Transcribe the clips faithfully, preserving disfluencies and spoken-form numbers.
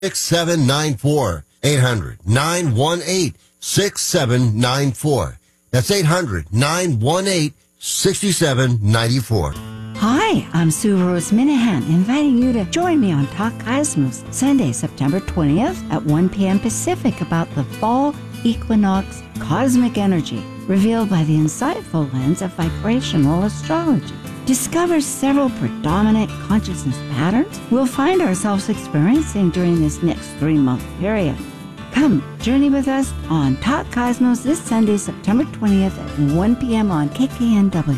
six seven nine four. eight hundred nine one eight six seven nine four. That's eight hundred nine one eight six seven nine four. Hi, I'm Sue Rose Minahan, inviting you to join me on Talk Cosmos, Sunday, September twentieth at one p.m. Pacific about the fall equinox cosmic energy, revealed by the insightful lens of vibrational astrology. Discover several predominant consciousness patterns we'll find ourselves experiencing during this next three-month period. Come, journey with us on Talk Cosmos this Sunday, September twentieth at one p.m. on K K N W.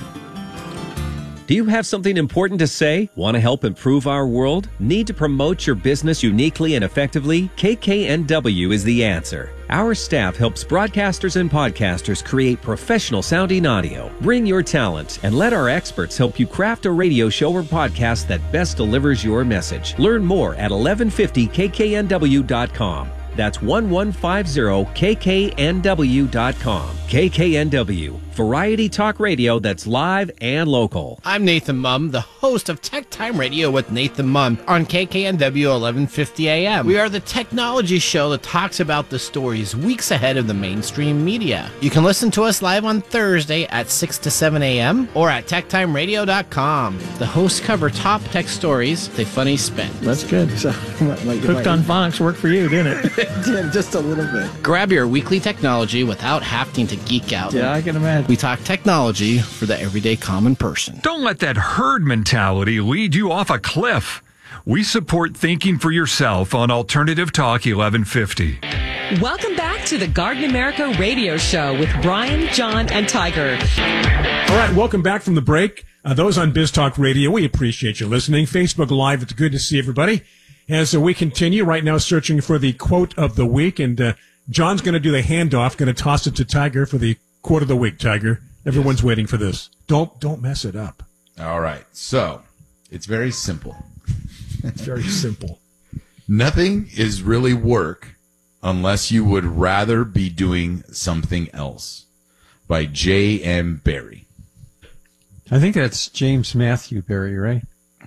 Do you have something important to say? Want to help improve our world? Need to promote your business uniquely and effectively? K K N W is the answer. Our staff helps broadcasters and podcasters create professional-sounding audio. Bring your talent and let our experts help you craft a radio show or podcast that best delivers your message. Learn more at eleven fifty K K N W dot com. That's eleven fifty K K N W dot com. K K N W, variety talk radio that's live and local. I'm Nathan Mumm, the host of Tech Time Radio with Nathan Mumm on K K N W eleven fifty A M. We are the technology show that talks about the stories weeks ahead of the mainstream media. You can listen to us live on Thursday at six to seven a.m. or at tech time radio dot com. The hosts cover top tech stories with a funny spin. That's good. So, like, Hooked on Phonics worked for you, didn't it? It did, just a little bit. Grab your weekly technology without having to geek out. Yeah, I can imagine. We talk technology for the everyday common person. Don't let that herd mentality lead you off a cliff. We support thinking for yourself on Alternative Talk eleven fifty. Welcome back to the Garden America Radio Show with Brian, John, and Tiger. All right, welcome back from the break. Uh, those on Biz Talk Radio, we appreciate you listening. Facebook Live, it's good to see everybody. As uh, we continue right now searching for the quote of the week, and uh, John's going to do the handoff, going to toss it to Tiger for the quote of the week. Tiger, everyone's yes. waiting for this. Don't don't mess it up. All right, so it's very simple. It's very simple. Nothing is really work unless you would rather be doing something else. By J M Barrie. I think that's James Matthew Barrie, right?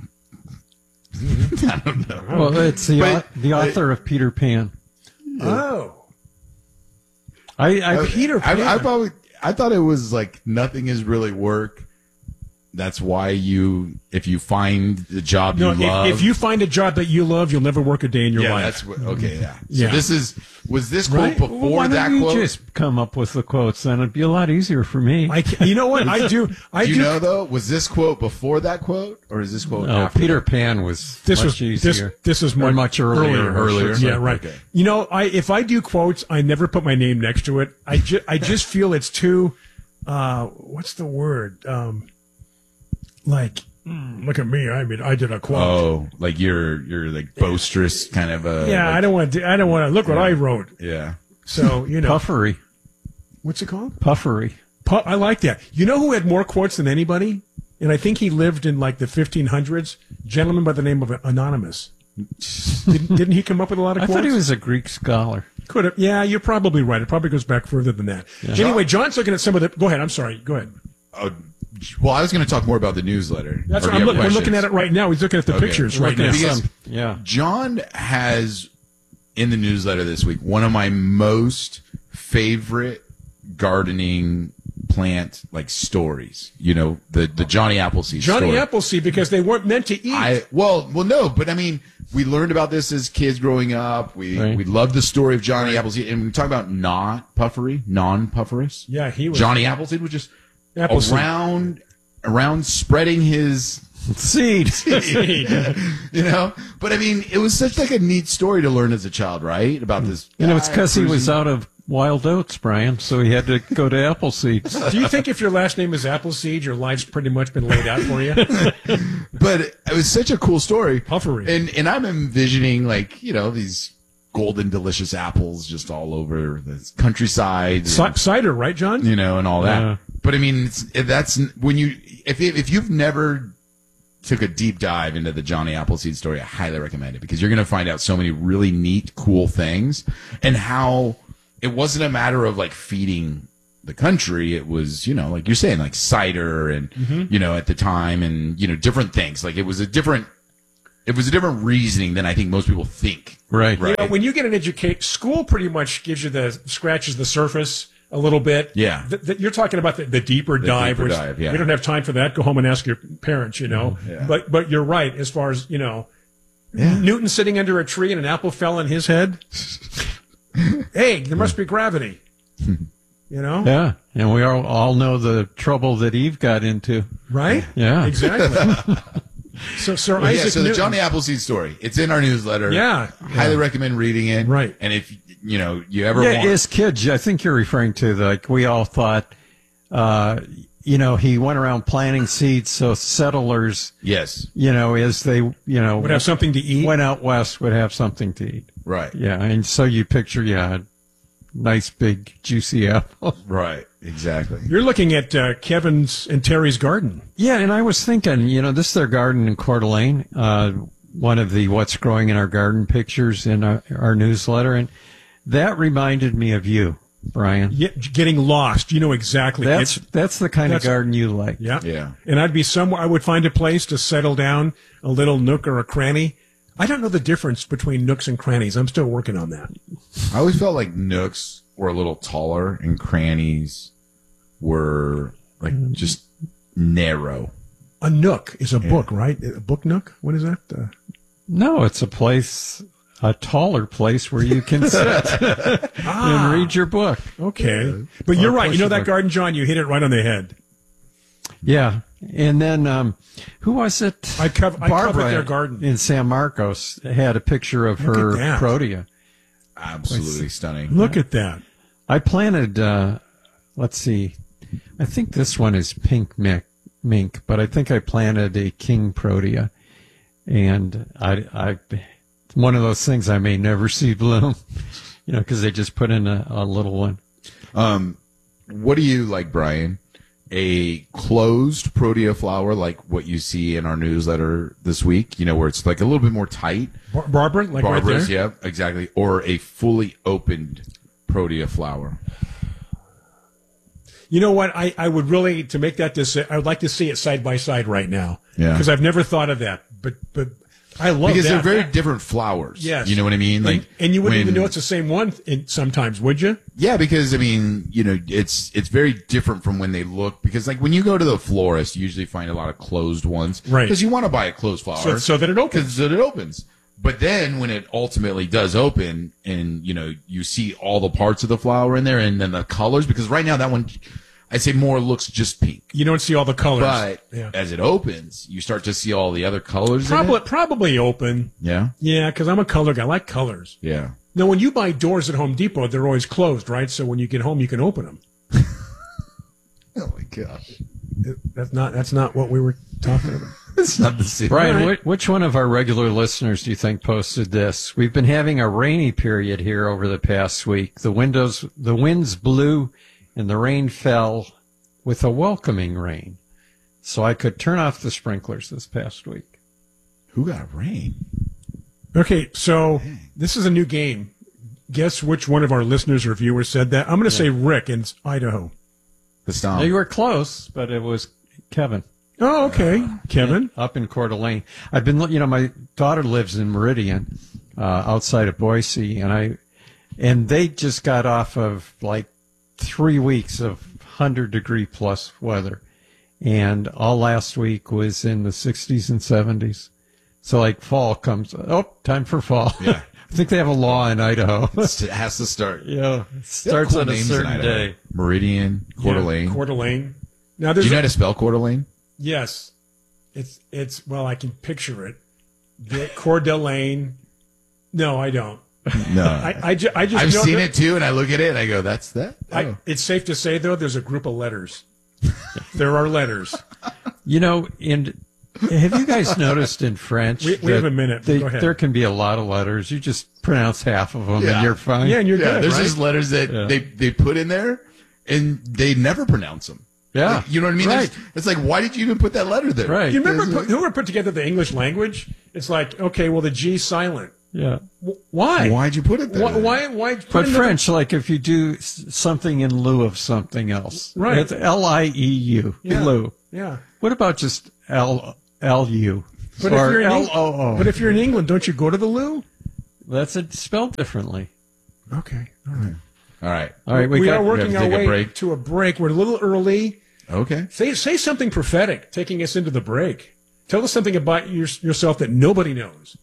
I don't know. Well, it's the but, the author of Peter Pan. Oh, I, I, I Peter Pan. I, I probably I thought it was like nothing is really work. That's why you, if you find the job no, you if, love, if you find a job that you love, you'll never work a day in your yeah, life. That's what, okay. Yeah. So yeah. this is was this quote right? before well, why that don't you quote? Just come up with the quotes, then it'd be a lot easier for me. I can, you know what I do? I do you do, know though? Was this quote before that quote, or is this quote? No, after Peter that? Pan was this much was easier. This, this is more, much earlier. Earlier. Yeah, right. Okay. You know, I if I do quotes, I never put my name next to it. I ju- I just feel it's too. Uh, what's the word? Um, like. Mm, look at me! I mean, I did a quote. Oh, like you're you're like boisterous kind of a. Yeah, like, I don't want to. I don't want to look what yeah. I wrote. Yeah. So you know, Puffery. What's it called? Puffery. Pu- I like that. You know who had more quotes than anybody? And I think he lived in like the fifteen hundreds. Gentleman by the name of Anonymous. didn't, didn't he come up with a lot of I quotes? thought he was a Greek scholar. Could have. Yeah, you're probably right. It probably goes back further than that. Yeah. Anyway, John's looking at some of the. Go ahead. I'm sorry. Go ahead. Uh, well, I was going to talk more about the newsletter. That's what I'm look, we're looking at it right now. He's looking at the okay. pictures right now. Because yeah. John has in the newsletter this week one of my most favorite gardening plant like stories. You know, the the Johnny Appleseed Johnny story. Appleseed, because they weren't meant to eat. I well, well, no, but I mean, we learned about this as kids growing up. We right. we loved the story of Johnny right. Appleseed, and we talk about not puffery, non-pufferous. Yeah, he was. Johnny Appleseed was just Appleseed. around around spreading his seed, seed. You know. But I mean, it was such like a neat story to learn as a child, right? About this. You know, it's because he was out of wild oats, Brian, so he had to go to Appleseed. Do you think if your last name is Appleseed, your life's pretty much been laid out for you? But it was such a cool story. Puffery. And and I'm envisioning like, you know, these golden delicious apples just all over the countryside. C- and, cider, right, John? You know, and all that. Yeah. But I mean, it's, that's when you if if you've never took a deep dive into the Johnny Appleseed story, I highly recommend it because you're going to find out so many really neat, cool things and how it wasn't a matter of like feeding the country. It was, you know, like you're saying, like cider and, mm-hmm. you know, at the time and, you know, different things. Like it was a different, it was a different reasoning than I think most people think. Right. Right. You know, when you get an educate, school pretty much gives you the scratches the surface a little bit. Yeah. Th- th- you're talking about the, the deeper The dive. deeper which dive, yeah. We don't have time for that. Go home and ask your parents, you know. Yeah. But but you're right as far as, you know, Yeah. Newton sitting under a tree and an apple fell on his head. Hey, there must be gravity. You know? Yeah, and we all, all know the trouble that Eve got into. Right? Yeah. Exactly. So, Sir Well, Isaac yeah, so the Newton. Johnny Appleseed story. It's in our newsletter. Yeah. Highly Yeah. recommend reading it. Right. And if, you know, you ever Yeah, want... as kids, I think you're referring to, the, like, we all thought, uh, you know, he went around planting seeds so settlers, Yes. you know, as they, you know, Would have something to eat. went out west, would have something to eat. Right. Yeah, and so you picture, yeah, nice big juicy apple. Right. Exactly. You're looking at uh, Kevin's and Terry's garden. Yeah, and I was thinking, you know, this is their garden in Coeur d'Alene, uh, one of the What's Growing in Our Garden pictures in our, our newsletter, and that reminded me of you, Brian. Yeah, getting lost. You know exactly. That's It's- that's the kind that's- of garden you like. Yeah. Yeah. And I'd be somewhere, I would find a place to settle down, a little nook or a cranny. I don't know the difference between nooks and crannies. I'm still working on that. I always felt like nooks were a little taller and crannies were like just narrow. A nook is a book, right? A book nook? What is that? Uh, No, it's a place, a taller place where you can sit and read your book. okay. But you're Or right. You push know a that book. garden, John? You hit it right on the head. Yeah, and then um, who was it? I cov- I Barbara covered their garden. in San Marcos had a picture of Look her at that. protea. Absolutely stunning. Look at that. I planted. Uh, let's see, I think this one is pink mink, mink, but I think I planted a king protea, and I, I, it's one of those things I may never see bloom, you know, because they just put in a, a little one. Um, what do you like, Brian? A closed protea flower like what you see in our newsletter this week, you know, where it's like a little bit more tight. Bar- Barbara, like Barbara's, right there? yeah, exactly. Or a fully opened protea flower. You know what? I, I would really, to make that decision, I would like to see it side by side right now. Yeah. Because I've never thought of that. But but I love Because that. they're very That- different flowers. Yes. You know what I mean? Like, and, and you wouldn't when- even know it's the same one in, sometimes, would you? Yeah, because I mean, you know, it's it's very different from when they look. Because like when you go to the florist, you usually find a lot of closed ones, Right. Because you want to buy a closed flower So, so that it opens. because it opens. But then when it ultimately does open, and you know, you see all the parts of the flower in there, and then the colors. Because right now that one, I'd say more looks just pink. You don't see all the colors. But yeah. as it opens, you start to see all the other colors. in Probably, it. probably open. Yeah. Yeah, because I'm a color guy. I like colors. Yeah. Now, when you buy doors at Home Depot, they're always closed, right? So when you get home, you can open them. Oh my gosh. That's not that's not what we were talking about. It's not the same. Brian, Right. which, which one of our regular listeners do you think posted this? We've been having a rainy period here over the past week. The windows, the winds blew and the rain fell with a welcoming rain. So I could turn off the sprinklers this past week. Who got rain? Okay, so this is a new game. Guess which one of our listeners or viewers said that? I'm going to say Rick in Idaho. The stomp. You were close, but it was Kevin. Oh, okay. Kevin? Up in Coeur d'Alene. I've been, you know, my daughter lives in Meridian, uh, outside of Boise, and I, and they just got off of like three weeks of one hundred degree plus weather. And all last week was in the sixties and seventies. So like fall comes, oh, time for fall. Yeah. I think they have a law in Idaho. It has to start. Yeah. It They have starts cool on a names in certain Idaho. day. Meridian, Coeur d'Alene. Yeah, Coeur d'Alene. Now, Do there's you know a- how to spell Coeur d'Alene? yes. It's, it's, well, I can picture it. The Coeur d'Alene. No, I don't. No. I, I, ju- I just I've know seen that- it too, and I look at it and I go, that's that? I, Oh. it's safe to say, though, there's a group of letters. There are letters. You know, and have you guys noticed in French? We- we have that a minute. they- Go ahead. There can be a lot of letters. You just pronounce half of them Yeah. and you're fine. Yeah, and you're Yeah, good, there's right? just letters that Yeah. they, they put in there, and they never pronounce them. Yeah. Like, you know what I mean? Right. There's- It's like, why did you even put that letter there? Right. You remember There's- put, who were put together the English language? It's like, okay, well, the G's silent. Yeah. W- Why? Why'd you put it there? Why? Why? why put But another- French, like if you do s- something in lieu of something else. Right. It's L I E U. Yeah. Lieu. Yeah. What about just L L U? But if, Or you're in L Eng- O O. but if you're in England, don't you go to the loo? That's it spelled differently. Okay. All right. All right. All right, we, We, got, are working we have our to take a way break. to a break. We're a little early. Okay. Say say something prophetic, taking us into the break. Tell us something about your, yourself that nobody knows.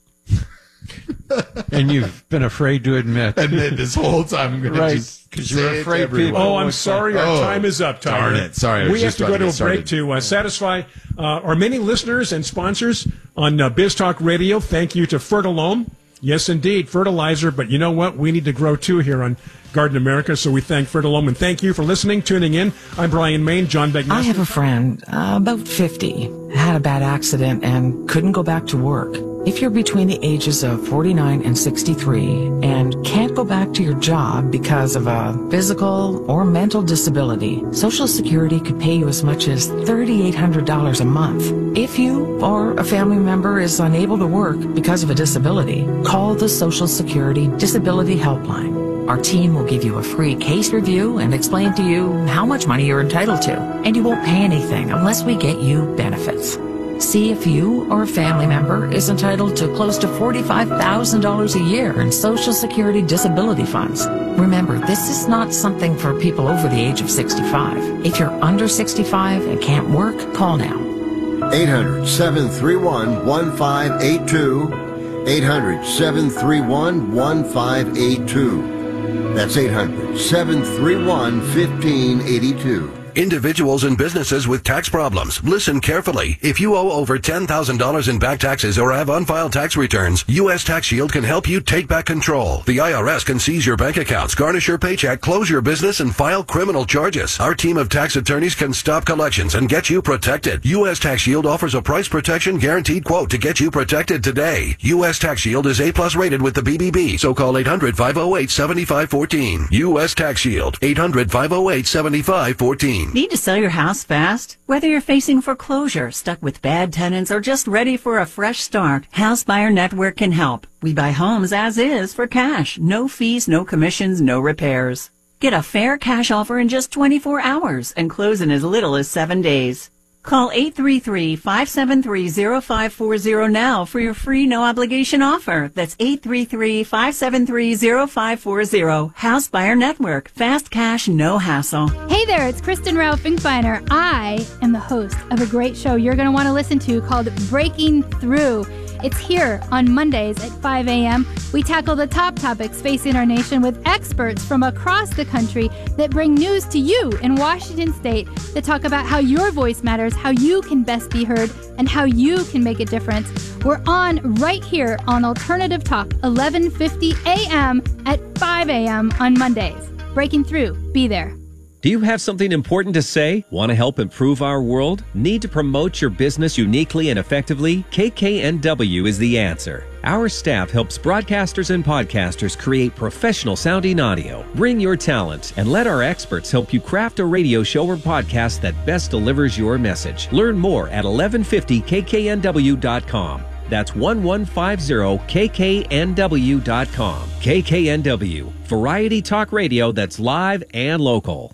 and you've been afraid to admit. Admit this whole time. I'm going Right, to just 'cause say you're it to afraid everyone. people- Oh, I'm what's sorry. that? Our Oh, time is up, Tyler. darn it. Sorry, I was We have just to about go to to a get started. break to uh, satisfy uh, our many listeners and sponsors on uh, Biz Talk Radio. Thank you to Fertilome. Yes, indeed, fertilizer. But you know what? We need to grow too here on Garden America. So we thank Fertilome and thank you for listening, tuning in. I'm Brian Main, John Begness. I have a friend, uh, about fifty, had a bad accident and couldn't go back to work. If you're between the ages of forty-nine and sixty-three and can't go back to your job because of a physical or mental disability, Social Security could pay you as much as three thousand eight hundred dollars a month. If you or a family member is unable to work because of a disability, call the Social Security Disability Helpline. Our team will give you a free case review and explain to you how much money you're entitled to, and you won't pay anything unless we get you benefits. See if you or a family member is entitled to close to forty-five thousand dollars a year in Social Security disability funds. Remember, this is not something for people over the age of sixty-five. If you're under sixty-five and can't work, call now. eight hundred, seven three one, one five eight two. eight hundred, seven three one, one five eight two. That's eight hundred, seven three one, one five eight two. Individuals and businesses with tax problems, listen carefully. If you owe over ten thousand dollars in back taxes or have unfiled tax returns, U S Tax Shield can help you take back control. The I R S can seize your bank accounts, garnish your paycheck, close your business, and file criminal charges. Our team of tax attorneys can stop collections and get you protected. U S Tax Shield offers a price protection guaranteed quote to get you protected today. U S Tax Shield is A plus rated with the B B B, so call eight hundred, five oh eight, seven five one four. U S Tax Shield, eight hundred, five oh eight, seven five one four. Need to sell your house fast? Whether you're facing foreclosure, stuck with bad tenants, or just ready for a fresh start, House Buyer Network can help. We buy homes as is for cash. No fees, no commissions, no repairs. Get a fair cash offer in just twenty-four hours and close in as little as seven days. Call eight three three, five seven three, zero five four zero now for your free no-obligation offer. That's eight three three, five seven three, zero five four zero. House Buyer Network. Fast cash, no hassle. Hey there, it's Kristen Rao Finkbeiner. I am the host of a great show you're going to want to listen to called Breaking Through. It's here on Mondays at five a.m. We tackle the top topics facing our nation with experts from across the country that bring news to you in Washington State that talk about how your voice matters, how you can best be heard, and how you can make a difference. We're on right here on Alternative Talk, eleven fifty a.m. at five a.m. on Mondays. Breaking Through. Be there. Do you have something important to say? Want to help improve our world? Need to promote your business uniquely and effectively? K K N W is the answer. Our staff helps broadcasters and podcasters create professional sounding audio. Bring your talent and let our experts help you craft a radio show or podcast that best delivers your message. Learn more at eleven fifty K K N W dot com. That's eleven fifty K K N W dot com. K K N W, variety talk radio that's live and local.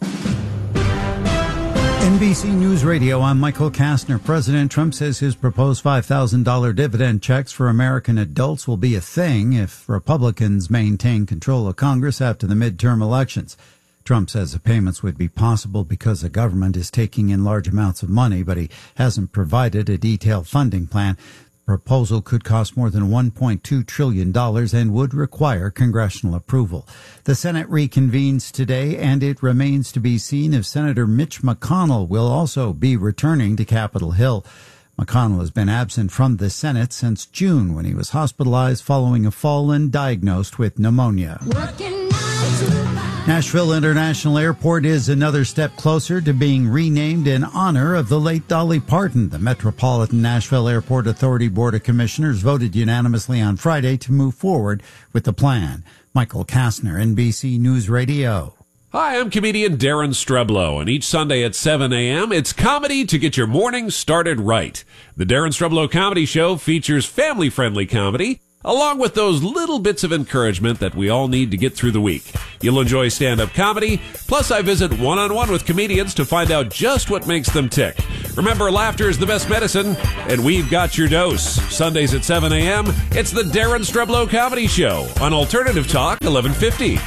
N B C News Radio, I'm Michael Kastner. President Trump says his proposed five thousand dollars dividend checks for American adults will be a thing if Republicans maintain control of Congress after the midterm elections. Trump says the payments would be possible because the government is taking in large amounts of money, but he hasn't provided a detailed funding plan. The proposal could cost more than one point two trillion dollars and would require congressional approval. The Senate reconvenes today, and it remains to be seen if Senator Mitch McConnell will also be returning to Capitol Hill. McConnell has been absent from the Senate since June when he was hospitalized following a fall and diagnosed with pneumonia. Nashville International Airport is another step closer to being renamed in honor of the late Dolly Parton. The Metropolitan Nashville Airport Authority Board of Commissioners voted unanimously on Friday to move forward with the plan. Michael Kastner, N B C News Radio. Hi, I'm comedian Darren Streblow, and each Sunday at seven a.m., it's comedy to get your morning started right. The Darren Streblow Comedy Show features family-friendly comedy, along with those little bits of encouragement that we all need to get through the week. You'll enjoy stand-up comedy, plus I visit one-on-one with comedians to find out just what makes them tick. Remember, laughter is the best medicine, and we've got your dose. Sundays at seven a.m., it's the Darren Streblow Comedy Show on Alternative Talk eleven fifty.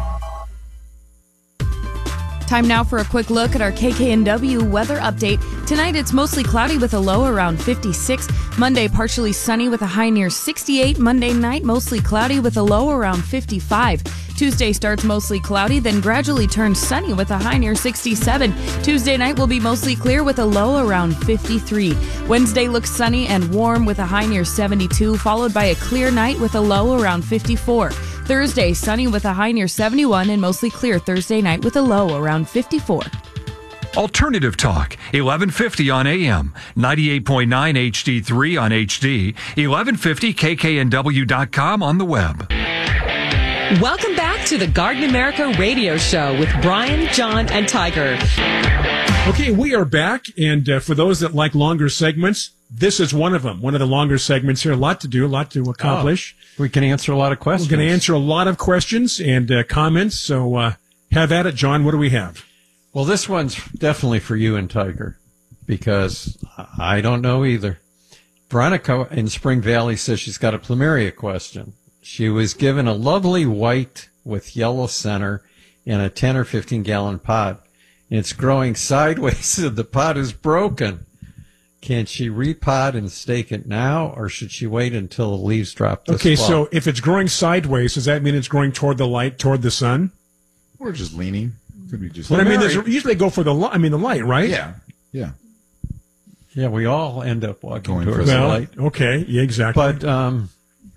Time now for a quick look at our K K N W weather update. Tonight, it's mostly cloudy with a low around fifty-six. Monday, partially sunny with a high near sixty-eight. Monday night, mostly cloudy with a low around fifty-five. Tuesday starts mostly cloudy, then gradually turns sunny with a high near sixty-seven. Tuesday night will be mostly clear with a low around fifty-three. Wednesday looks sunny and warm with a high near seventy-two, followed by a clear night with a low around fifty-four. Thursday, sunny with a high near seventy-one and mostly clear Thursday night with a low around fifty-four. Alternative Talk, eleven fifty on A M, ninety-eight point nine H D three on H D, eleven fifty K K N W dot com on the web. Welcome back to the Garden America Radio Show with Brian, John, and Tiger. Okay, we are back, and uh, for those that like longer segments, this is one of them. One of the longer segments here. A lot to do, a lot to accomplish. Oh, we can answer a lot of questions. We're going to answer a lot of questions and uh, comments, so uh, have at it, John. What do we have? Well, this one's definitely for you and Tiger, because I don't know either. Veronica in Spring Valley says she's got a plumeria question. She was given a lovely white with yellow center in a ten or fifteen gallon pot. It's growing sideways and the pot is broken. Can she repot and stake it now, or should she wait until the leaves drop this Okay, fall? so if it's growing sideways, does that mean it's growing toward the light, toward the sun? Or just leaning. Could be just. But I mean, there's, usually they go for the li- I mean the light, right? Yeah, yeah, yeah. We all end up walking Going towards well, the light. Okay, yeah, exactly. But um,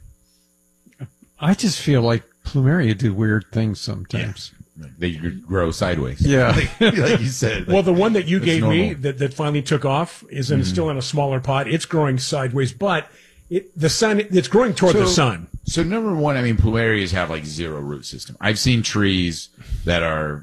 I just feel like plumeria do weird things sometimes. Yeah. They grow sideways. Yeah, like, like you said. Like, well, the one that you gave normal. me that, that finally took off is in, Mhm. still in a smaller pot. It's growing sideways, but it, the sun it's growing toward so, the sun. So number one, I mean, plumerias have like zero root system. I've seen trees that are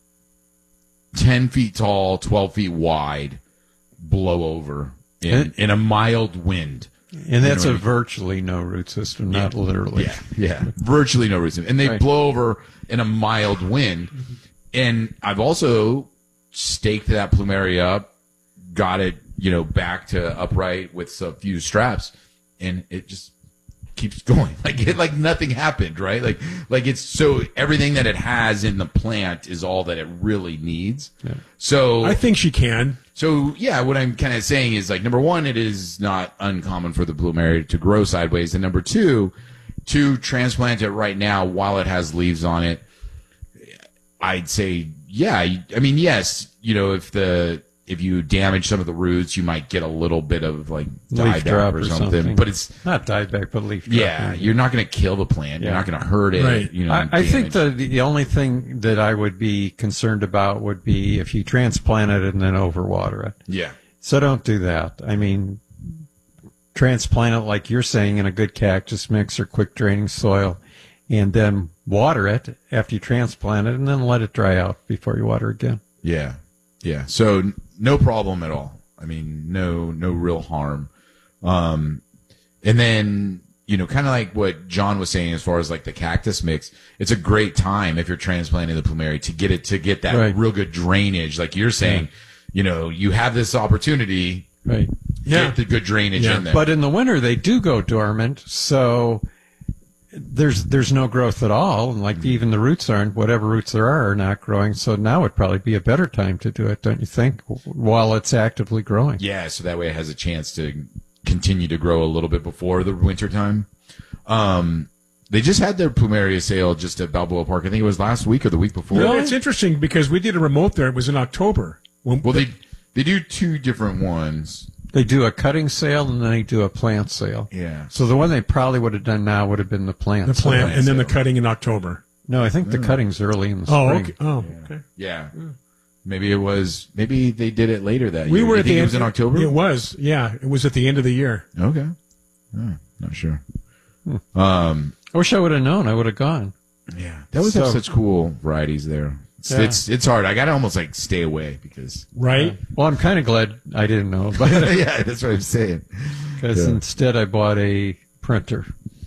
ten feet tall, twelve feet wide, blow over in, And- in a mild wind. And that's You a know what virtually no root system, not literally. Yeah, yeah, virtually no root system. And they Right. blow over in a mild wind. And I've also staked that plumeria up, got it, you know, back to upright with a few straps, and it just keeps going. Like it, like nothing happened, right? Like, like it's so everything that it has in the plant is all that it really needs. Yeah. So I think she can. So yeah, what I'm kind of saying is like number one, it is not uncommon for the plumeria to grow sideways, and number two, to transplant it right now while it has leaves on it. I'd say yeah. I mean yes, you know if the if you damage some of the roots, you might get a little bit of like Leaf dieback drop or or something, something. but it's Not dieback, but leaf drop. yeah. You're not going to kill the plant. You're Yeah. not going to hurt it. Right. You know, I, I think damage. the the only thing that I would be concerned about would be if you transplant it and then overwater it. yeah. So don't do that. I mean, transplant it like you're saying in a good cactus mix or quick draining soil, and then water it after you transplant it, and then let it dry out before you water again. Yeah, yeah. So n- no problem at all. I mean, no, no real harm. Um, and then you know, kind of like what John was saying as far as like the cactus mix, it's a great time if you're transplanting the plumeria to get it to get that Right. real good drainage. Like you're saying, Yeah. you know, you have this opportunity, Right. Yeah. get the good drainage Yeah. in there. But in the winter, they do go dormant, so there's there's no growth at all, and like even the roots aren't. Whatever roots there are are not growing. So now would probably be a better time to do it, don't you think? While it's actively growing. yeah, so that way it has a chance to continue to grow a little bit before the winter time. Um, they just had their plumeria sale just at Balboa Park. I think it was last week or the week before. Well, it's interesting because we did a remote there. It was in October. When, Well, they they do two different ones. They do a cutting sale and then they do a plant sale. Yeah. So the one they probably would have done now would have been the plant. the plant sale. and then the cutting in October. No, I think the cutting's early in the Oh, spring. okay. Oh, okay. Yeah. Maybe it was. Maybe they did it later that We year. were You at think the it end. was in October. It was. Yeah, it was at the end of the year. Okay. Oh, not sure. Hmm. Um, I wish I would have known. I would have gone. yeah, that was have So- such cool varieties there. It's, Yeah. it's it's hard. I gotta almost like stay away because Right? Well, I'm kind of glad I didn't know about it. yeah, that's what I'm saying. Because Yeah. instead I bought a printer,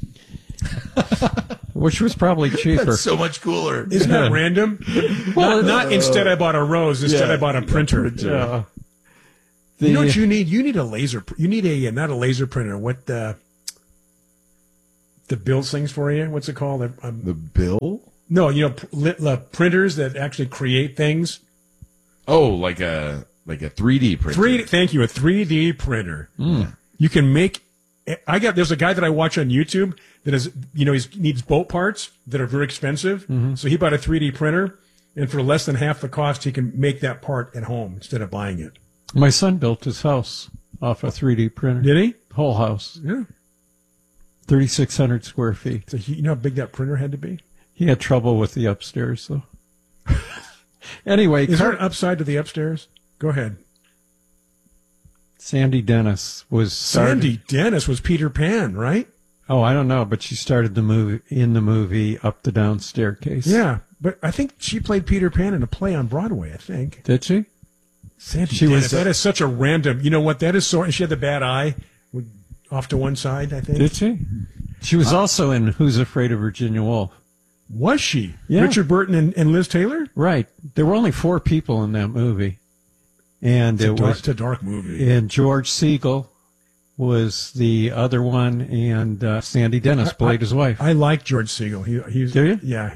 which was probably cheaper. That's so much cooler. Isn't that random? not, not instead I bought a rose. Instead Yeah. I bought a printer. Yeah. The, you know what you need? You need a laser. You need a not a laser printer. What the the builds things for you? What's it called? Um, the bill? No, you know, pr- uh, printers that actually create things. Oh, like a like a three D printer. Three. Thank you. A three D printer. Mm. You can make. I got. There's a guy that I watch on YouTube that is. You know, he needs boat parts that are very expensive. Mm-hmm. So he bought a three D printer, and for less than half the cost, he can make that part at home instead of buying it. My son built his house off a three D printer. Did he? Whole house. Yeah. thirty-six hundred square feet. So he, you know how big that printer had to be? He had trouble with the upstairs, though. Anyway. Is Car- there an upside to the upstairs? Go ahead. Sandy Dennis was started- Sandy Dennis was Peter Pan, right? Oh, I don't know, but she started the movie in the movie Up the Down Staircase. Yeah, but I think she played Peter Pan in a play on Broadway, I think. Did she? Sandy She Dennis. was- That is such a random. You know what? That is so. And she had the bad eye off to one side, I think. Did she? She was uh, also in Who's Afraid of Virginia Woolf. Was she? Yeah. Richard Burton and, and Liz Taylor? Right. There were only four people in that movie. And It's a it dark- was it's a dark movie. And George Siegel was the other one, and uh, Sandy Dennis played I, his wife. I like George Siegel. He, he's, Do you? Yeah.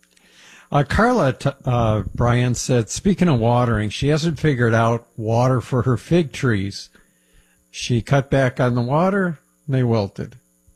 Uh, Carla, t- uh, Brian said, speaking of watering, she hasn't figured out water for her fig trees. She cut back on the water, and they wilted.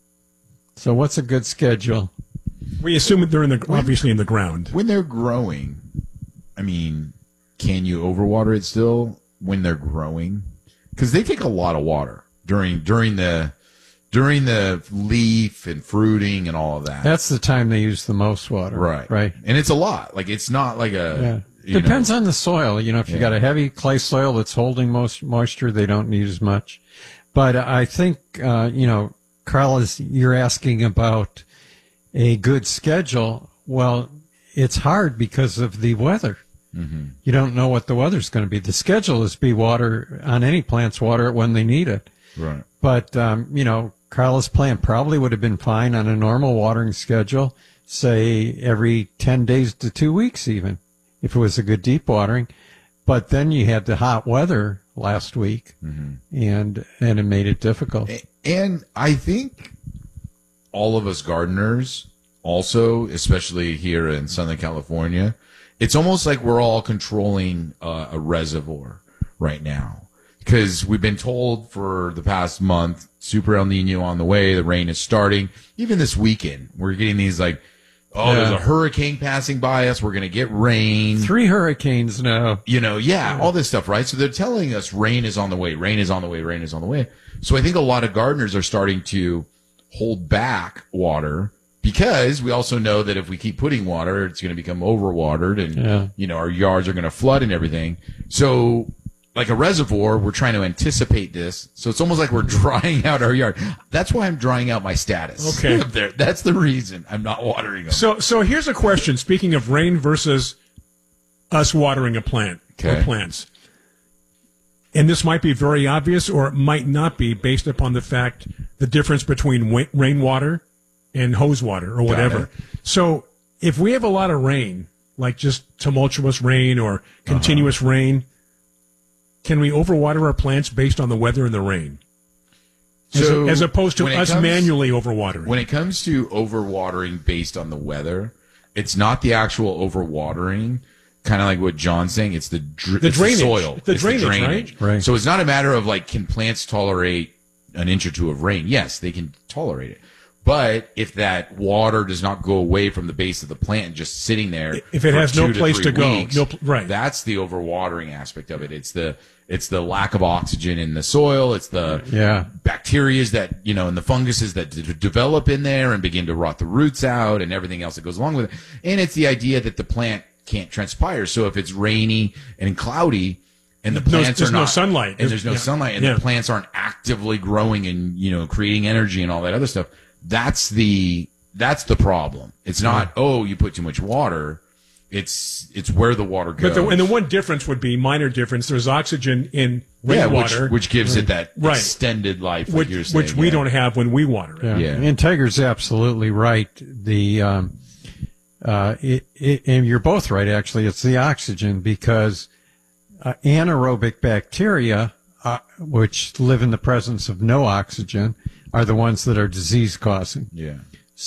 So what's a good schedule? We assume that they're in the obviously in the ground. When they're growing, I mean, can you overwater it still when they're growing? Because they take a lot of water during during the during the leaf and fruiting and all of that. That's the time they use the most water. Right, Right. and it's a lot. Like it's not like a Yeah. you Depends know, on the soil. You know, if you Yeah. got a heavy clay soil that's holding most moisture, they don't need as much. But I think, uh, you know, Carlos, you're asking about a good schedule. Well, it's hard because of the weather. Mhm. You don't know what the weather's going to be. The schedule is be water on any plants, water it when they need it. Right. But, um, you know, Carla's plant probably would have been fine on a normal watering schedule, say every ten days to two weeks even, if it was a good deep watering. But then you had the hot weather last week, mm-hmm. and and it made it difficult. And I think all of us gardeners also, especially here in Southern California, it's almost like we're all controlling uh, a reservoir right now. Because we've been told for the past month, Super El Nino on the way, the rain is starting. Even this weekend, we're getting these like, oh, Yeah. there's a hurricane passing by us. We're going to get rain. Three hurricanes now. You know, yeah, all this stuff, right? So they're telling us rain is on the way, rain is on the way, rain is on the way. So I think a lot of gardeners are starting to hold back water because we also know that if we keep putting water, it's going to become overwatered and, Yeah. you know, our yards are going to flood and everything. So like a reservoir, we're trying to anticipate this. So it's almost like we're drying out our yard. That's why I'm drying out my status. Okay. up there. That's the reason I'm not watering them. So, so here's a question. Speaking of rain versus us watering a plant Okay. or plants, and this might be very obvious, or it might not be, based upon the fact the difference between wa- rainwater and hose water or Got whatever. it. So, if we have a lot of rain, like just tumultuous rain or continuous Uh-huh. rain, can we overwater our plants based on the weather and the rain? As, So as opposed to when it us comes- manually overwatering. When it comes to overwatering based on the weather, it's not the actual overwatering, kind of like what John's saying. It's the dr- The it's drainage. soil, The It's drainage, right? Right. So it's not a matter of like, can plants tolerate an inch or two of rain? Yes, they can tolerate it. But if that water does not go away from the base of the plant and just sitting there, If it for has no two place three to go, weeks, no pl- right. That's the overwatering aspect of it. It's the it's the lack of oxygen in the soil. It's the Yeah. bacterias that, you know, and the funguses that d- develop in there and begin to rot the roots out and everything else that goes along with it. And it's the idea that the plant can't transpire. So if it's rainy and cloudy and the No- plants there's are no not, sunlight. and there's no Yeah. sunlight and Yeah. the plants aren't actively growing and, you know, creating energy and all that other stuff, that's the, that's the problem. It's not, oh, you put too much water. It's, it's where the water goes. But the, and the one difference would be minor difference. There's oxygen in Yeah, which, rainwater, which gives it that Right. extended life, like which, you're saying, which we yeah. don't have when we water it. Yeah. Yeah. And Tiger's absolutely right. The um, uh, it, it, and you're both right, actually. It's the oxygen because uh, anaerobic bacteria uh, which live in the presence of no oxygen, are the ones that are disease causing. Yeah.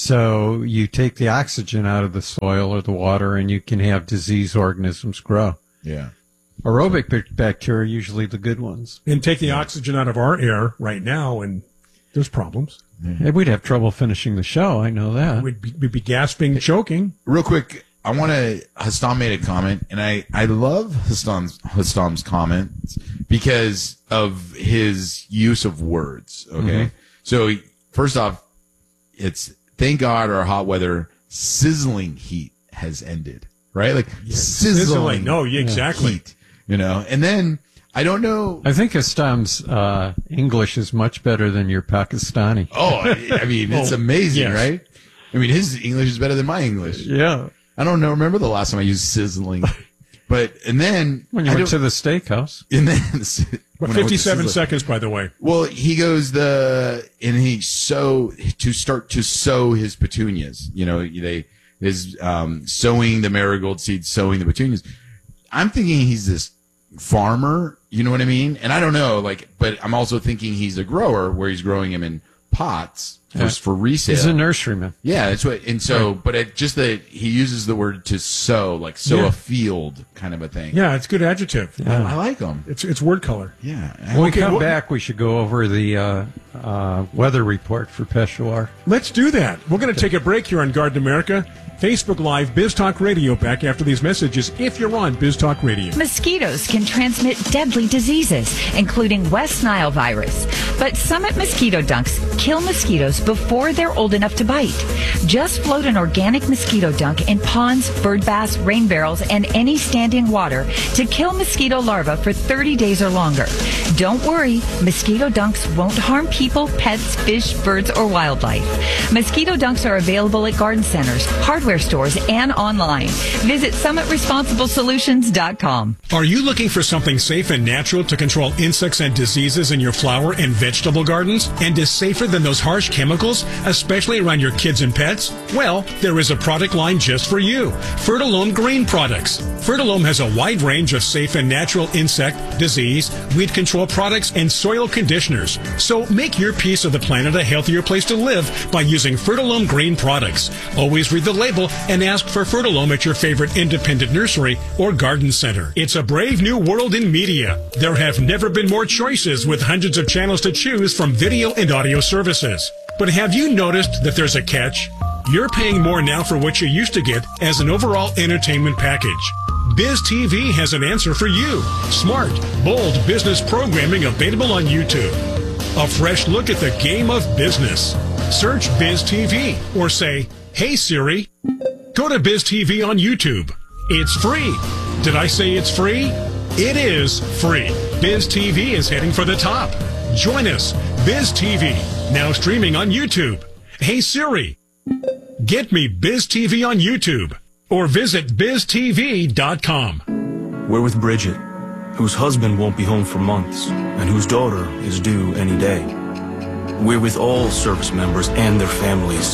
So you take the oxygen out of the soil or the water, and you can have disease organisms grow. Yeah. Aerobic b- bacteria are usually the good ones. And take the yeah. oxygen out of our air right now, and there's problems. Yeah. We'd have trouble finishing the show. I know that. We'd be, we'd be gasping, choking. Real quick, I want to. Hastam made a comment, and I I love Hastam's Hastam's comments because of his use of words. Okay, mm-hmm. so first off, it's thank God our hot weather sizzling heat has ended. Right, like yeah. sizzling. sizzling. No, yeah, exactly. Heat, you know, and then. I don't know. I think Hastam's uh, English is much better than your Pakistani. Oh, I, I mean, it's oh, amazing, yes. right? I mean, his English is better than my English. Yeah. I don't know. Remember the last time I used sizzling? But, and then. When you I went to the steakhouse. And then. But fifty-seven seconds, by the way. Well, he goes the, and he sow, to start to sow his petunias. You know, they, is, um, sowing the marigold seeds, sowing the petunias. I'm thinking he's this farmer, you know what I mean? And I don't know, like, but I'm also thinking he's a grower where he's growing them in pots for, yeah. for resale. He's a nurseryman. Yeah, that's what. And so, right. but it just that he uses the word to sow, like sow yeah. a field kind of a thing. Yeah, it's good adjective. Yeah. I, I like them. It's it's word color. Yeah. When we come back, we should go over the uh, uh, weather report for Peshawar. Let's do that. We're going to take a break here on Garden America. Facebook Live, Biz Talk Radio, back after these messages if you're on Biz Talk Radio. Mosquitoes can transmit deadly diseases, including West Nile virus. But Summit Mosquito Dunks kill mosquitoes before they're old enough to bite. Just float an organic mosquito dunk in ponds, bird baths, rain barrels, and any standing water to kill mosquito larvae for thirty days or longer. Don't worry, mosquito dunks won't harm people, pets, fish, birds, or wildlife. Mosquito dunks are available at garden centers, hardware stores, and online. Visit summit responsible solutions dot com. Are you looking for something safe and natural to control insects and diseases in your flower and vegetable gardens, and is safer than those harsh chemicals, especially around your kids and pets? Well, there is a product line just for you. Fertilome Green Products. Fertilome has a wide range of safe and natural insect, disease, weed control products, and soil conditioners. So make your piece of the planet a healthier place to live by using Fertilome Green Products. Always read the label and ask for Fertilome at your favorite independent nursery or garden center. It's a brave new world in media. There have never been more choices with hundreds of channels to choose from video and audio services. But have you noticed that there's a catch? You're paying more now for what you used to get as an overall entertainment package. Biz T V has an answer for you. Smart, bold business programming available on YouTube. A fresh look at the game of business. Search Biz T V or say, "Hey Siri, go to Biz T V on YouTube." It's free. Did I say it's free? It is free. Biz T V is heading for the top. Join us. Biz T V, now streaming on YouTube. Hey Siri, get me Biz T V on YouTube or visit biz t v dot com. We're with Bridget, whose husband won't be home for months and whose daughter is due any day. We're with all service members and their families.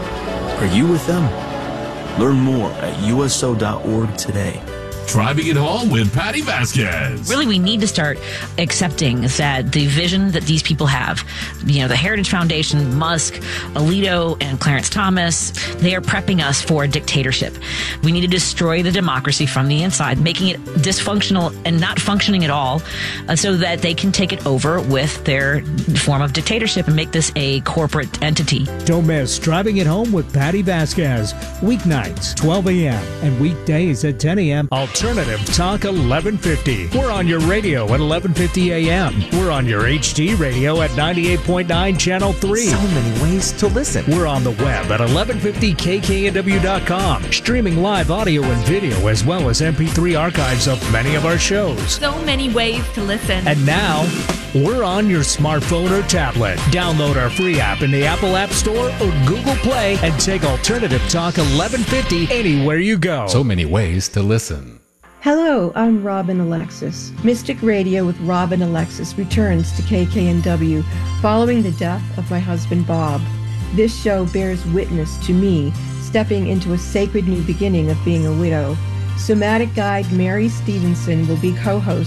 Are you with them? Learn more at U S O dot org today. Driving it home with Patty Vasquez. Really, we need to start accepting that the vision that these people have, you know, the Heritage Foundation, Musk, Alito, and Clarence Thomas, they are prepping us for a dictatorship. We need to destroy the democracy from the inside, making it dysfunctional and not functioning at all, uh, so that they can take it over with their form of dictatorship and make this a corporate entity. Don't miss Driving It Home with Patty Vasquez. Weeknights, twelve a.m. and weekdays at ten a.m. Alternative Talk eleven fifty. We're on your radio at eleven fifty a.m. We're on your H D radio at ninety-eight point nine Channel three. So many ways to listen. We're on the web at eleven fifty K K N W dot com. Streaming live audio and video as well as M P three archives of many of our shows. So many ways to listen. And now, we're on your smartphone or tablet. Download our free app in the Apple App Store or Google Play and take Alternative Talk eleven fifty anywhere you go. So many ways to listen. Hello, I'm Robin Alexis. Mystic Radio with Robin Alexis returns to K K N W following the death of my husband Bob. This show bears witness to me stepping into a sacred new beginning of being a widow. Somatic guide Mary Stevenson will be co-host,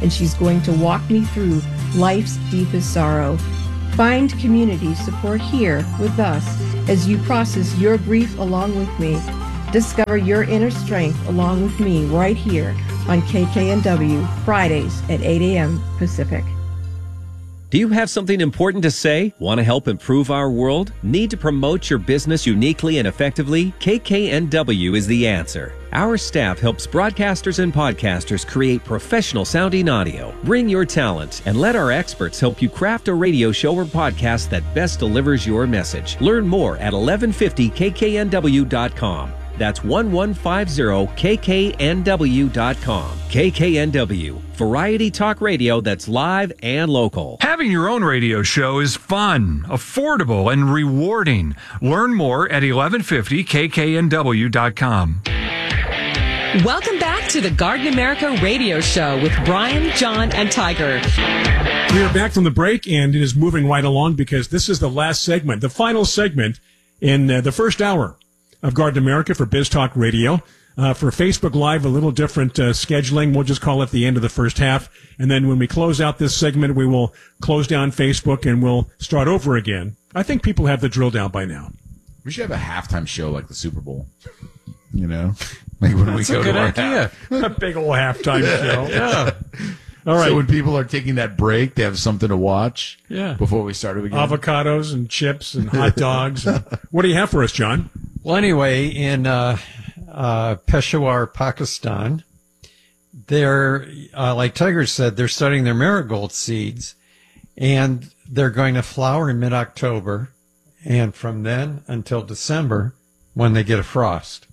and she's going to walk me through life's deepest sorrow. Find community support here with us as you process your grief along with me. Discover your inner strength along with me right here on K K N W, Fridays at eight a.m. Pacific. Do you have something important to say? Want to help improve our world? Need to promote your business uniquely and effectively? K K N W is the answer. Our staff helps broadcasters and podcasters create professional sounding audio. Bring your talent and let our experts help you craft a radio show or podcast that best delivers your message. Learn more at eleven fifty K K N W dot com. That's eleven fifty K K N W dot com. K K N W, variety talk radio that's live and local. Having your own radio show is fun, affordable, and rewarding. Learn more at eleven fifty K K N W dot com. Welcome back to the Garden America Radio Show with Brian, John, and Tiger. We are back from the break, and it is moving right along because this is the last segment, the final segment in uh, the first hour of Garden America for Biz Talk Radio. Uh, for Facebook Live, a little different uh, scheduling. We'll just call it the end of the first half. And then when we close out this segment, we will close down Facebook and we'll start over again. I think people have the drill down by now. We should have a halftime show like the Super Bowl. You know? Like when That's we go a good to our idea. A big old halftime show. Yeah. All right. So when people are taking that break, they have something to watch Yeah. before we start again. Avocados and chips and hot dogs. What do you have for us, John? Well, anyway, in uh, uh, Peshawar, Pakistan, they're, uh, like Tiger said, they're starting their marigold seeds, and they're going to flower in mid-October, and from then until December, when they get a frost.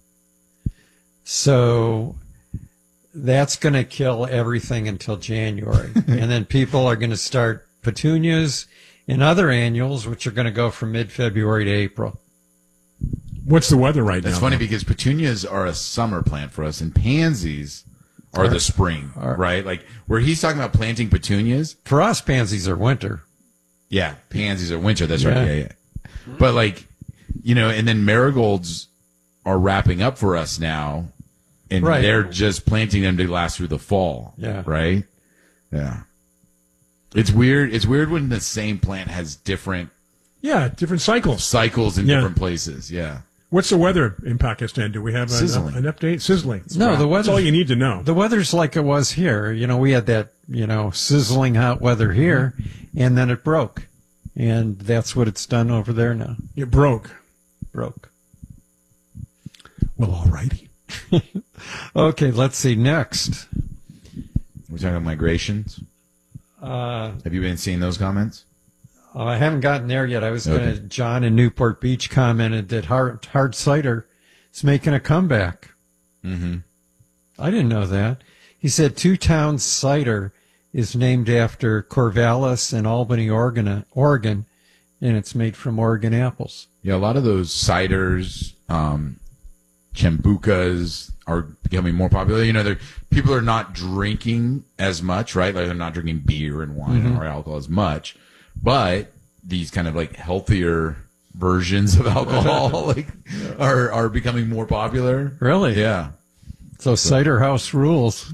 So that's going to kill everything until January. And then people are going to start petunias and other annuals, which are going to go from mid-February to April. What's the weather right That's now? funny though? because petunias are a summer plant for us, and pansies are, Are- the spring, are- right? Like where he's talking about planting petunias. For us, pansies are winter. Yeah, pansies are winter. That's Yeah. right. Yeah, yeah. But like, you know, and then marigolds are wrapping up for us now, and Right. they're just planting them to last through the fall. Yeah. Right. Yeah. It's weird. It's weird when the same plant has different Yeah, different cycles. cycles in Yeah. different places. Yeah. What's the weather in Pakistan? Do we have an, Sizzling. an update? Sizzling. No, the That's weather. all you need to know. The weather's like it was here. You know, we had that, you know, sizzling hot weather here, and then it broke. And that's what it's done over there now. It broke. Broke. Well, all righty. Okay, let's see. Next. We're talking about migrations. Uh, Have you been seeing those comments? Oh, I haven't gotten there yet. I was Okay. going to. John in Newport Beach commented that hard, hard cider is making a comeback. Mm-hmm. I didn't know that. He said Two Towns Cider is named after Corvallis in Albany, Oregon, Oregon, and it's made from Oregon apples. Yeah, a lot of those ciders, um, chambucas are becoming more popular. You know, they're, people are not drinking as much, right? Like they're not drinking beer and wine Mhm. or alcohol as much, but these kind of like healthier versions of alcohol like are are becoming more popular. Really? Yeah. So cider house rules.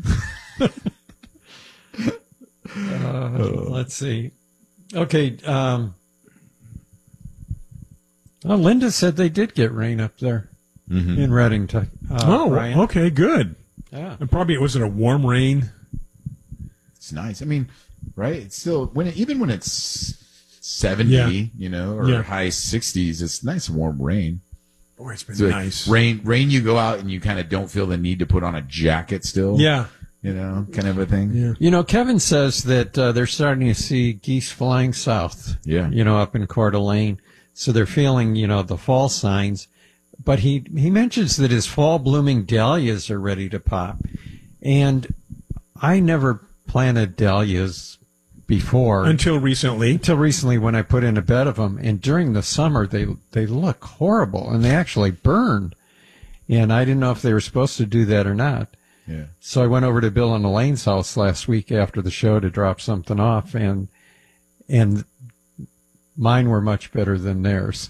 uh, let's see. Okay. Um, well, Linda said they did get rain up there Mhm. in Redding. Uh, oh, Brian. okay, good. Yeah. And probably it wasn't a warm rain. It's nice. I mean, right? It's still when it, even when it's seventy, Yeah. you know, or Yeah. high sixties, it's nice warm rain. Boy, it's been It's like nice. Rain, rain. You go out and you kind of don't feel the need to put on a jacket still. Yeah. you know, kind of a thing. Yeah. You know, Kevin says that uh, they're starting to see geese flying south. Yeah. You know, up in Coeur d'Alene. So they're feeling, you know, the fall signs. But he, he mentions that his fall blooming dahlias are ready to pop. And I never planted dahlias before. Until recently. Until recently when I put in a bed of them. And during the summer, they, they look horrible. And they actually burned. And I didn't know if they were supposed to do that or not. Yeah. So I went over to Bill and Elaine's house last week after the show to drop something off, and and mine were much better than theirs.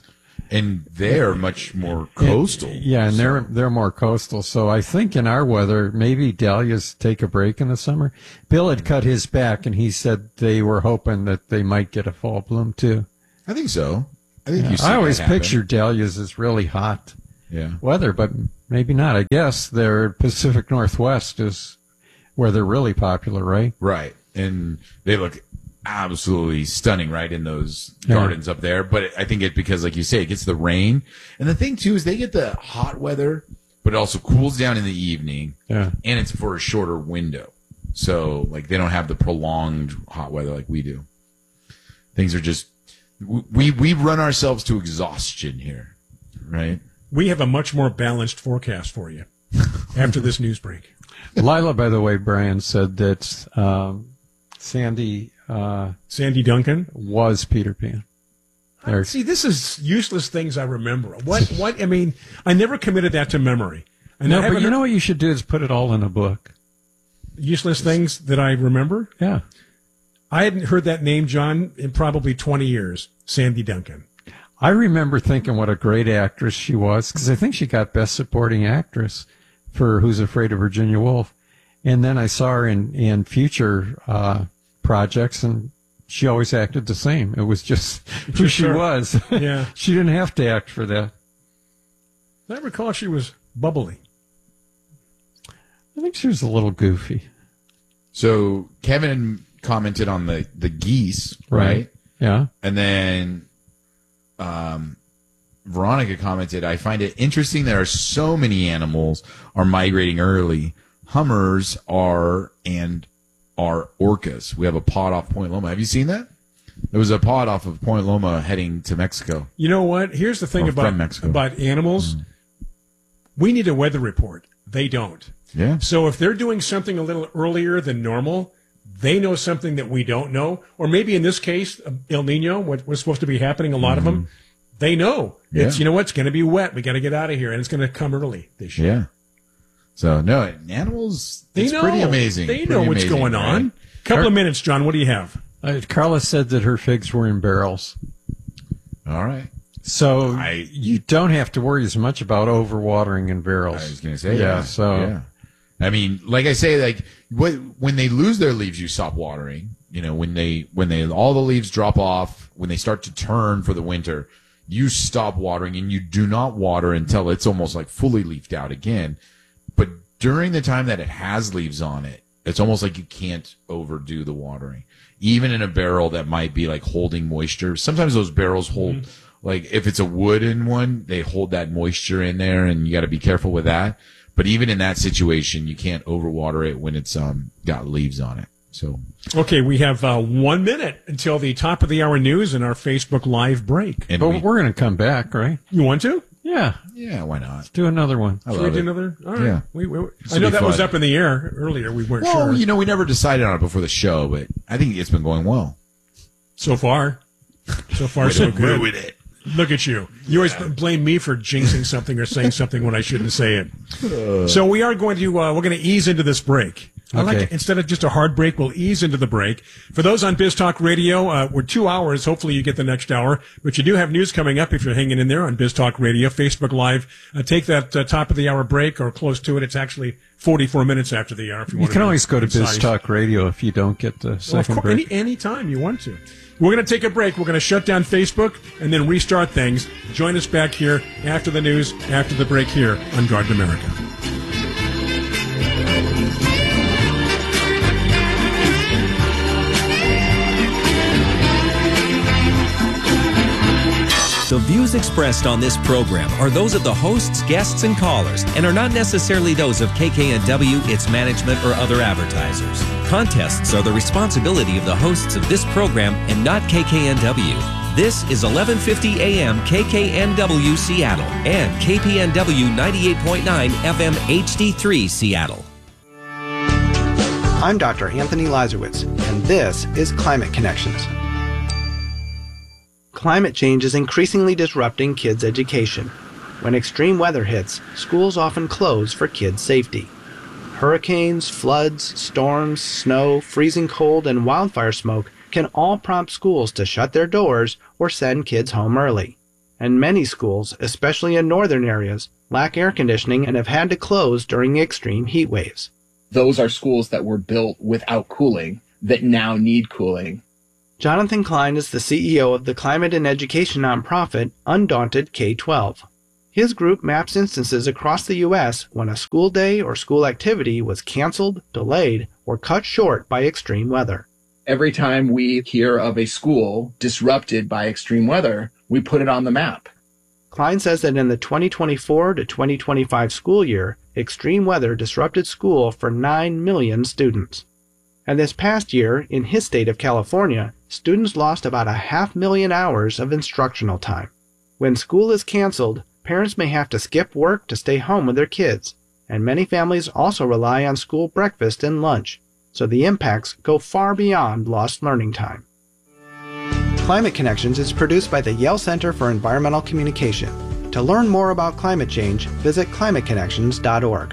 And they're much more coastal. And, yeah, and so. they're they're more coastal. So I think in our weather, maybe dahlias take a break in the summer. Bill had cut his back, and he said they were hoping that they might get a fall bloom too. I think so. I think yeah, you see I always that happen. picture dahlias as really hot yeah. weather, but maybe not. I guess their Pacific Northwest is where they're really popular, right? Right. And they look absolutely stunning right in those Yeah. gardens up there. But I think it's because, like you say, it gets the rain. And the thing, too, is they get the hot weather, but it also cools down in the evening. Yeah. And it's for a shorter window. So, like, they don't have the prolonged hot weather like we do. Things are just, we, we run ourselves to exhaustion here, right? We have a much more balanced forecast for you after this news break. Lila, by the way, Brian said that um, Sandy uh, Sandy Duncan was Peter Pan. There. See, this is useless things I remember. What? What? I mean, I never committed that to memory. And no, I but you know what you should do is put it all in a book. Useless things that I remember. Yeah, I hadn't heard that name, John, in probably twenty years. Sandy Duncan. I remember thinking what a great actress she was, because I think she got Best Supporting Actress for Who's Afraid of Virginia Woolf. And then I saw her in, in future uh, projects, and she always acted the same. It was just who Just she her. was. Yeah. She didn't have to act for that. I recall she was bubbly. I think she was a little goofy. So Kevin commented on the, the geese, right? Right. Yeah. And then um, Veronica commented, I find it interesting there are so many animals are migrating early. Hummers are and are orcas. We have a pod off Point Loma. Have you seen that? There was a pod off of Point Loma heading to Mexico. You know what? Here's the thing Or about from Mexico. about animals. Mm. We need a weather report. They don't. Yeah. So if they're doing something a little earlier than normal, they know something that we don't know. Or maybe in this case, El Nino, what was supposed to be happening, a lot Mm-hmm. of them, they know. It's, Yeah. you know what, it's going to be wet. We got to get out of here. And it's going to come early this year. Yeah. So, no, animals, They it's know. pretty amazing. They Pretty know what's amazing, going right? on. Couple of minutes, John. What do you have? Uh, Carla said that her figs were in barrels. All right. So I- you don't have to worry as much about overwatering in barrels. I was going to say yeah. that. So yeah. I mean, like I say, like what, when they lose their leaves, you stop watering. You know, when they when they all the leaves drop off, when they start to turn for the winter, you stop watering, and you do not water until it's almost like fully leafed out again. But during the time that it has leaves on it, it's almost like you can't overdo the watering. Even in a barrel that might be like holding moisture. Sometimes those barrels hold, mm-hmm. like if it's a wooden one, they hold that moisture in there, and you got to be careful with that. But even in that situation, you can't overwater it when it's um got leaves on it. So Okay, we have uh, one minute until the top of the hour news and our Facebook Live break. And but we, we're going to come back, right? You want to? Yeah. yeah, why not? Let's do another one. I Should we love do it. another? All right. Yeah. We, we, This I will know be that was fun. up in the air earlier. We weren't Well, sure. you know, we never decided on it before the show, but I think it's been going well. So far. So far, Way so to good. ruin it. Look at you. You always blame me for jinxing something or saying something when I shouldn't say it. So we are going to, uh, we're going to ease into this break. I like Okay. it. Instead of just a hard break, we'll ease into the break. For those on Biz Talk Radio, uh, we're two hours. Hopefully you get the next hour. But you do have news coming up if you're hanging in there on Biz Talk Radio, Facebook Live. Uh, take that uh, top of the hour break or close to it. It's actually forty-four minutes after the hour. If you, You want can to always go to concise. Biz Talk Radio if you don't get the Well, of second course, break. any anytime you want to. We're going to take a break. We're going to shut down Facebook and then restart things. Join us back here after the news, after the break here on Garden America. The views expressed on this program are those of the hosts, guests, and callers, and are not necessarily those of K K N W, its management, or other advertisers. Contests are the responsibility of the hosts of this program and not K K N W. This is eleven fifty A M K K N W Seattle and K P N W ninety-eight point nine F M H D three Seattle. I'm Doctor Anthony Lazarowitz, and this is Climate Connections. Climate change is increasingly disrupting kids' education. When extreme weather hits, schools often close for kids' safety. Hurricanes, floods, storms, snow, freezing cold, and wildfire smoke can all prompt schools to shut their doors or send kids home early. and many schools, especially in northern areas, lack air conditioning and have had to close during extreme heat waves. Those are schools that were built without cooling that now need cooling. Jonathan Klein is the C E O of the climate and education nonprofit Undaunted K twelve. His group maps instances across the U S when a school day or school activity was canceled, delayed, or cut short by extreme weather. Every time we hear of a school disrupted by extreme weather, we put it on the map. Klein says that in the twenty twenty-four to twenty twenty-five school year, extreme weather disrupted school for nine million students. And this past year, in his state of California, students lost about a half million hours of instructional time. When school is canceled, parents may have to skip work to stay home with their kids, and many families also rely on school breakfast and lunch, so the impacts go far beyond lost learning time. Climate Connections is produced by the Yale Center for Environmental Communication. To learn more about climate change, visit climate connections dot org.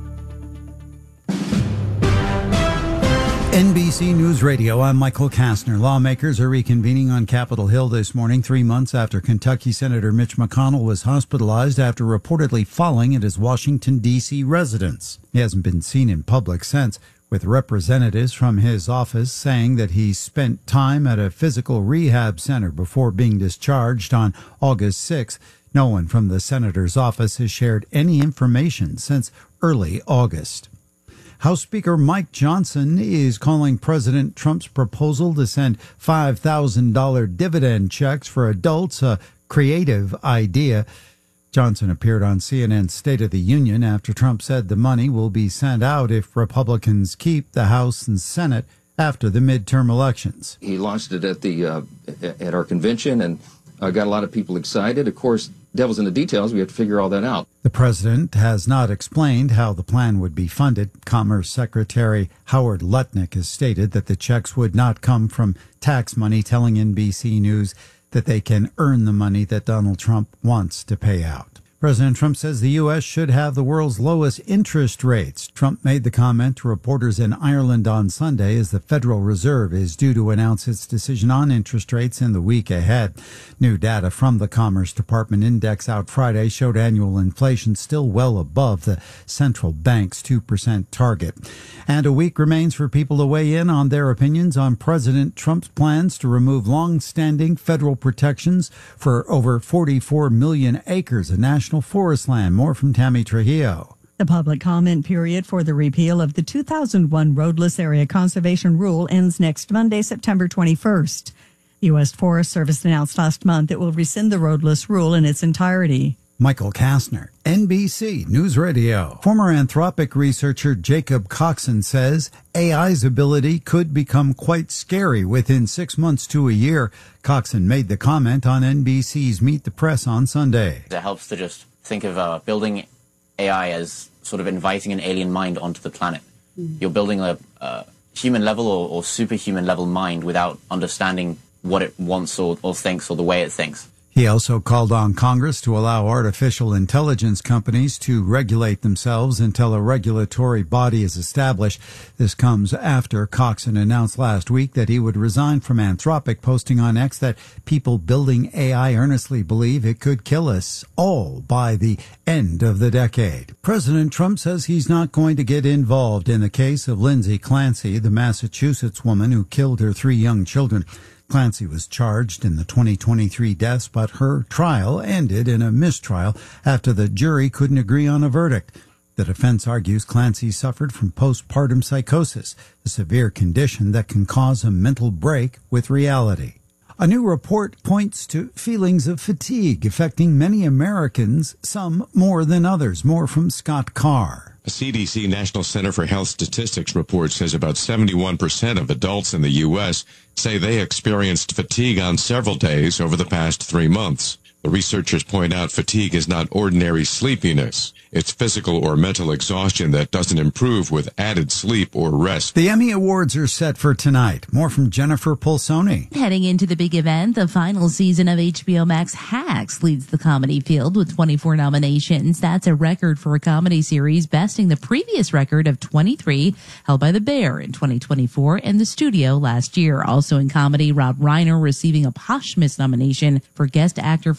N B C News Radio, I'm Michael Kastner. Lawmakers are reconvening on Capitol Hill this morning, three months after Kentucky Senator Mitch McConnell was hospitalized after reportedly falling at his Washington, D C residence. He hasn't been seen in public since, with representatives from his office saying that he spent time at a physical rehab center before being discharged on August sixth. No one from the senator's office has shared any information since early August. House Speaker Mike Johnson is calling President Trump's proposal to send five thousand dollars dividend checks for adults a creative idea. Johnson appeared on C N N's State of the Union after Trump said the money will be sent out if Republicans keep the House and Senate after the midterm elections. He launched it at the uh, at our convention and uh, got a lot of people excited. Of course, devil's in the details. We have to figure all that out. The president has not explained how the plan would be funded. Commerce Secretary Howard Lutnick has stated that the checks would not come from tax money, telling N B C News that they can earn the money that Donald Trump wants to pay out. President Trump says the U S should have the world's lowest interest rates. Trump made the comment to reporters in Ireland on Sunday as the Federal Reserve is due to announce its decision on interest rates in the week ahead. New data from the Commerce Department index out Friday showed annual inflation still well above the central bank's two percent target. And a week remains for people to weigh in on their opinions on President Trump's plans to remove long-standing federal protections for over forty-four million acres of national forest land. More from Tammy Trujillo. The public comment period for the repeal of the two thousand one Roadless Area Conservation Rule ends next Monday, September twenty-first. The U S Forest Service announced last month it will rescind the roadless rule in its entirety. Michael Kastner, N B C News Radio. Former Anthropic researcher Jacob Coxon says A I's ability could become quite scary within six months to a year. Coxon made the comment on N B C's Meet the Press on Sunday. It helps to just think of uh, building A I as sort of inviting an alien mind onto the planet. Mm. You're building a, a human level or, or superhuman level mind without understanding what it wants or, or thinks or the way it thinks. He also called on Congress to allow artificial intelligence companies to regulate themselves until a regulatory body is established. This comes after Coxon announced last week that he would resign from Anthropic, posting on X that people building A I earnestly believe it could kill us all by the end of the decade. President Trump says he's not going to get involved in the case of Lindsay Clancy, the Massachusetts woman who killed her three young children. Clancy was charged in the twenty twenty-three deaths, but her trial ended in a mistrial after the jury couldn't agree on a verdict. The defense argues Clancy suffered from postpartum psychosis, a severe condition that can cause a mental break with reality. A new report points to feelings of fatigue affecting many Americans, some more than others. More from Scott Carr. A C D C National Center for Health Statistics report says about seventy-one percent of adults in the U S say they experienced fatigue on several days over the past three months. The researchers point out fatigue is not ordinary sleepiness. It's physical or mental exhaustion that doesn't improve with added sleep or rest. The Emmy Awards are set for tonight. More from Jennifer Pulsoni. Heading into the big event, the final season of H B O Max Hacks leads the comedy field with twenty-four nominations. That's a record for a comedy series, besting the previous record of twenty-three held by The Bear in twenty twenty-four and The Studio last year. Also in comedy, Rob Reiner receiving a posthumous nomination for Guest Actor for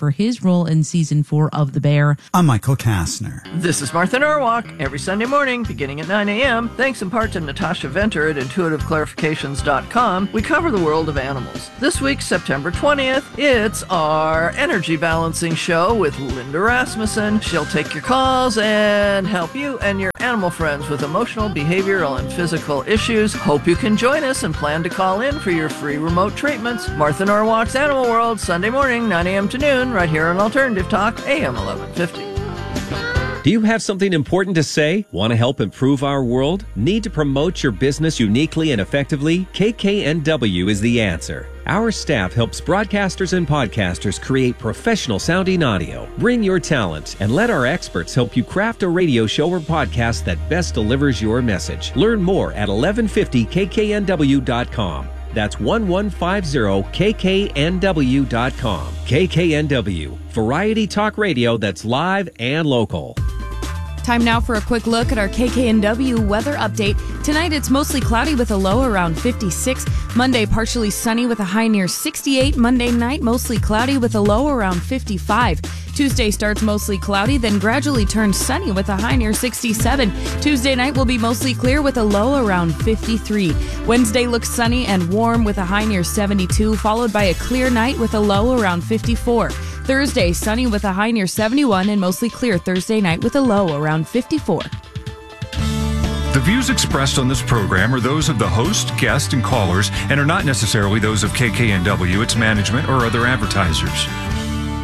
for his role in season four of The Bear. I'm Michael Kastner. This is Martha Norwalk. Every Sunday morning, beginning at nine a.m., thanks in part to Natasha Venter at intuitive clarifications dot com, we cover the world of animals. This week, September twentieth, it's our energy balancing show with Linda Rasmussen. She'll take your calls and help you and your animal friends with emotional, behavioral, and physical issues. Hope you can join us and plan to call in for your free remote treatments. Martha Norwalk's Animal World, Sunday morning, nine a.m. to noon, right here on Alternative Talk, A M eleven fifty. Do you have something important to say? Want to help improve our world? Need to promote your business uniquely and effectively? K K N W is the answer. Our staff helps broadcasters and podcasters create professional sounding audio. Bring your talent and let our experts help you craft a radio show or podcast that best delivers your message. Learn more at eleven fifty K K N W dot com. That's eleven fifty K K N W dot com. K K N W, variety talk radio that's live and local. Time now for a quick look at our K K N W weather update. Tonight it's mostly cloudy with a low around fifty-six. Monday partially sunny with a high near sixty-eight. Monday night mostly cloudy with a low around fifty-five. Tuesday starts mostly cloudy, then gradually turns sunny with a high near sixty-seven. Tuesday night will be mostly clear with a low around fifty-three. Wednesday looks sunny and warm with a high near seventy-two, followed by a clear night with a low around fifty-four. Thursday, sunny with a high near seventy-one and mostly clear Thursday night with a low around fifty-four. The views expressed on this program are those of the host, guest, and callers and are not necessarily those of K K N W, its management, or other advertisers.